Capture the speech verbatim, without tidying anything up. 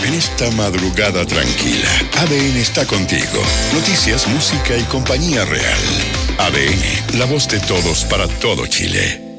en esta madrugada tranquila. A D N está contigo. Noticias, música y compañía real. A D N, la voz de todos para todo Chile.